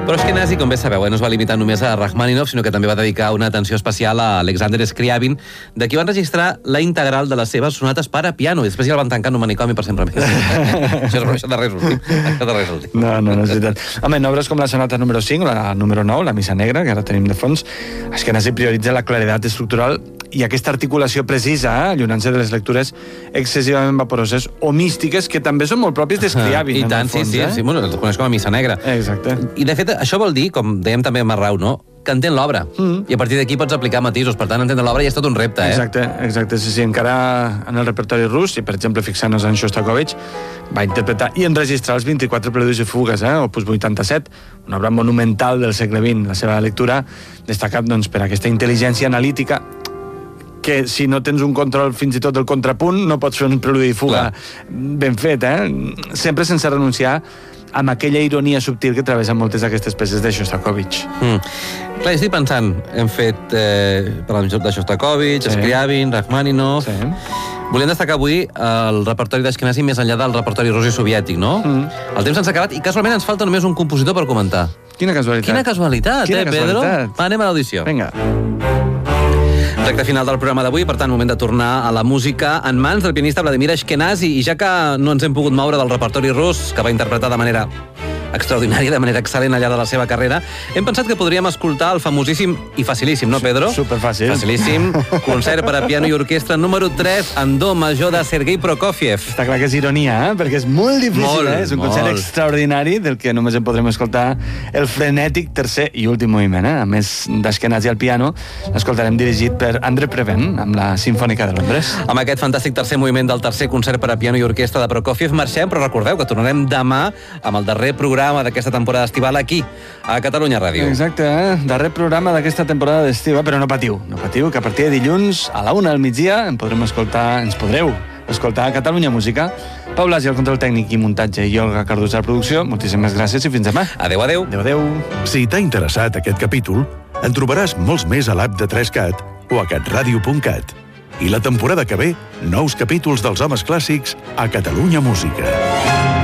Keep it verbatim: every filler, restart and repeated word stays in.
Però Ashkenazi, com bé sabeu, eh, no es va limitar només a Rachmaninoff, sinó que també va dedicar una atenció especial a Alexander Scriabin, de qui van registrar la integral de les seves sonates per a piano, i després ja el van tancar en un manicomi per sempre més. Això és això de res últim. Això de res últim. No, no, no és veritat. Home, en obres com la sonata número cinc, la número nou, la Missa Negra, que ara tenim de fons, Ashkenazi prioritza la claredat estructural i aquesta articulació precisa, eh, allunant-se de les lectures excessivament vaporoses o místiques, que també són molt pròpies d'Scriabin. I tant, fons, sí, sí, eh? sí, bueno, el coneix com a Missa Negra. Exacte. I, de fet, això vol dir, com dèiem també a Marrau, no?, que entén l'obra. Mm. I a partir d'aquí pots aplicar matisos. Per tant, entendre l'obra ja és tot un repte, eh? Exacte, exacte. Sí, sí, encara en el repertori rus, i per exemple, fixant-nos en Shostakovich, va interpretar i enregistrar els vint-i-quatre preludis i fugues, eh? Opus vuitanta-set, una obra monumental del segle vint. La seva lectura destacat, doncs, per aquesta intel·ligència analítica que si no tens un control fins i tot del contrapunt no pots fer un preludi i fuga ben fet, eh? Sempre sense renunciar amb aquella ironia subtil que travessen moltes d'aquestes peces de Shostakovich. Mm. Clar, estic pensant, hem fet eh, parlant de Shostakovich, sí. Scriabin, Rachmaninoff... Sí. Volem destacar avui el repertori d'Ashkenazi més enllà del repertori rus i soviètic, no? Mm. El temps ens ha acabat i casualment ens falta només un compositor per comentar. Quina casualitat. Quina casualitat, Quina eh, casualitat. Pedro? Va, anem a l'audició. Vinga. Recte final del programa d'avui, per tant, moment de tornar a la música en mans del pianista Vladimir Ashkenazi, i ja que no ens hem pogut moure del repertori rus, que va interpretar de manera extraordinària, de manera excel·lent al llarg de la seva carrera, hem pensat que podríem escoltar el famosíssim i facilíssim, no, Pedro? Superfàcil. Facilíssim. Concert per a piano i orquestra número tres en do major de Sergei Prokofiev. Està clar que és ironia, eh? Perquè és molt difícil, molt, eh? És un concert molt. extraordinari del que només en podrem escoltar el frenètic tercer i últim moviment, eh? A més d'Ashkenazi al piano, l'escoltarem dirigit per Andre Previn, amb la Simfònica de Londres. Amb aquest fantàstic tercer moviment del tercer concert per a piano i orquestra de Prokofiev marxem, però recordeu que tornarem demà amb el darrer programa d'aquesta temporada estival aquí, a Catalunya Ràdio. Exacte, eh? Darrer programa d'aquesta temporada d'estiu, però no patiu, no patiu, que a partir de dilluns a la una del migdia en podrem escoltar, ens podreu escoltar a Catalunya Música. Pau Blasi, el control tècnic i muntatge, i Olga Cardús a la producció. Moltíssimes gràcies i fins demà. Adéu, adéu. Adéu, adéu. Si t'ha interessat aquest capítol, en trobaràs molts més a l'app de tres cat o a catradio punt cat. I la temporada que ve, nous capítols dels homes clàssics a Catalunya Música.